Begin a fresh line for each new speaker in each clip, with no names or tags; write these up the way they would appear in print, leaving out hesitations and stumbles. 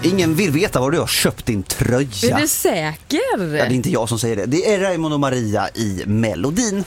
Ingen vill veta var du har köpt din tröja.
Är du säker?
Ja, det är inte jag som säger det. Det är Raymond och Maria i Melodin.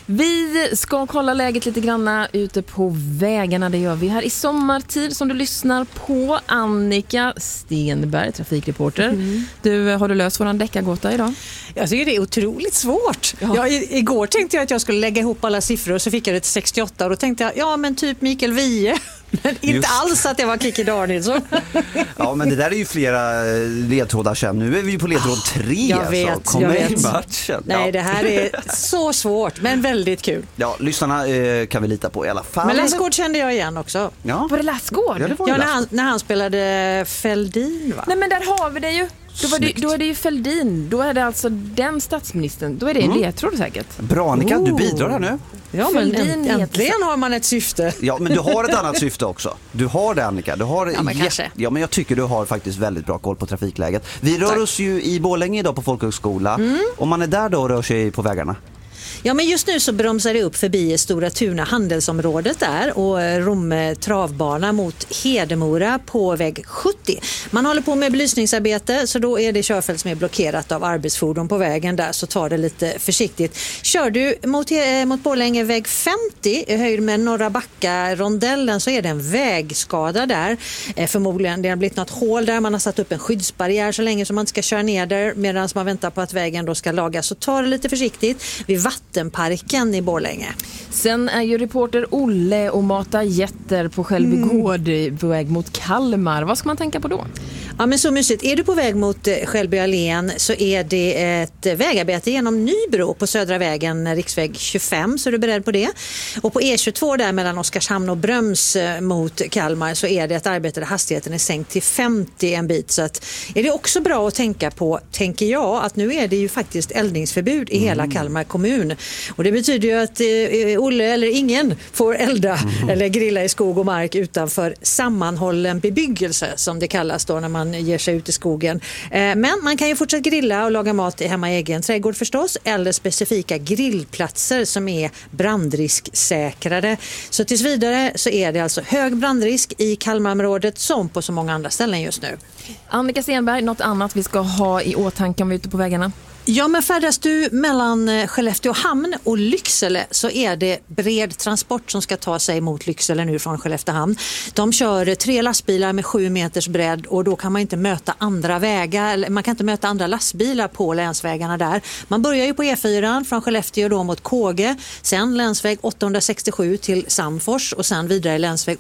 Vi ska kolla läget lite granna ute på vägarna. Det gör vi här i sommartid som du lyssnar på. Annika Stenberg, trafikreporter. Har du löst våran deckargåta idag?
Jag tycker det är otroligt svårt. Ja. Igår tänkte jag att jag skulle lägga ihop alla siffror och så fick jag det till 68 och då tänkte jag, ja men typ Mikael Wiehe. Men inte alls att det var Kikki Danielsson.
Ja, men det där är ju flera ledtrådar sen. Nu är vi på ledtråd 3.
Jag vet,
så kom med i matchen.
Nej, det här är så svårt, men väldigt kul.
Ja, lyssnarna kan vi lita på i alla fall.
Men Läsgård kände jag igen också.
Ja.
Var det Läsgård?
Ja, det var
när han spelade Fälldin, va?
Nej, men där har vi det ju. Då är det ju Fälldin. Då är det alltså den statsministern. Då är det en ledtråd säkert.
Bra, Annika, du bidrar här nu.
Ja, men äntligen har man ett syfte.
Ja, men du har ett annat syfte också. Du har det, Annika. Du har
kanske.
Ja, men jag tycker du har faktiskt väldigt bra koll på trafikläget. Vi rör oss ju i Borlänge idag på folkhögskola. Om man är där då rör sig på vägarna.
Ja, men just nu så bromsar det upp förbi Stora Tuna handelsområdet där och Romme travbana mot Hedemora på väg 70. Man håller på med belysningsarbete så då är det körfält som är blockerat av arbetsfordon på vägen där, så ta det lite försiktigt. Kör du mot Borlänge väg 50 i höjd med Norra Backa rondellen så är det en vägskada där. Förmodligen det har blivit något hål där, man har satt upp en skyddsbarriär så länge som man inte ska köra ner där medan man väntar på att vägen då ska lagas, så ta det lite försiktigt vid Vattenparken i Borlänge.
Sen är ju reporter Olle och matar jätter på Skälby gård på väg mot Kalmar. Vad ska man tänka på då?
Ja, men så mysigt. Är du på väg mot Skälby allén så är det ett vägarbete genom Nybro på Södra vägen, riksväg 25, så är du beredd på det. Och på E22 där mellan Oskarshamn och Bröms mot Kalmar så är det ett arbete där hastigheten är sänkt till 50 en bit. Så att är det också bra att tänka på, tänker jag, att nu är det ju faktiskt eldningsförbud i hela Kalmar kommun. Och det betyder ju att Olle eller ingen får elda eller grilla i skog och mark utanför sammanhållen bebyggelse som det kallas då när man ger sig ut i skogen. Men man kan ju fortsätta grilla och laga mat hemma i egen trädgård förstås, eller specifika grillplatser som är brandrisksäkrade. Så tills vidare så är det alltså hög brandrisk i Kalmarområdet som på så många andra ställen just nu.
Annika Stenberg, något annat vi ska ha i åtanke om vi är ute på vägarna?
Ja, men färdas du mellan Skellefteå hamn och Lycksele så är det bred transport som ska ta sig mot Lycksele nu från Skellefteå hamn. De kör 3 lastbilar med 7 meters bredd och då kan man inte möta andra vägar, man kan inte möta andra lastbilar på länsvägarna där. Man börjar ju på E4 från Skellefteå då mot Kåge, sen länsväg 867 till Samfors och sen vidare länsväg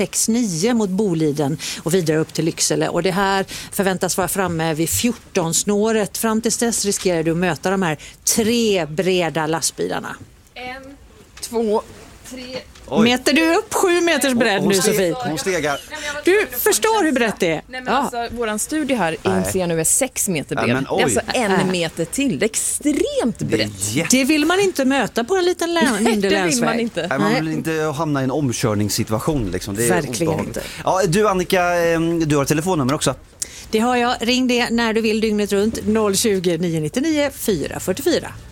869 mot Boliden och vidare upp till Lycksele. Och det här förväntas vara framme vid 14-snåret. Fram till dess riskerar du att möta de här 3 breda lastbilarna.
1, 2, 3.
Mäter du upp 7 meters bredd nu, Sofie?
Hon stegar.
Du förstår hur brett det är.
Nej, men alltså, våran studie här inser jag nu är 6 meter bred.
Men,
det är alltså 1 meter till. Det är extremt brett.
Det vill man inte möta på en liten mindre länsväg.
Det vill man inte.
Nej, man vill inte hamna i en omkörningssituation. Liksom. Det är
verkligen
obehagligt.
inte.
Ja, du Annika, du har telefonnummer också.
Det har jag. Ring det när du vill dygnet runt. 020 999 444.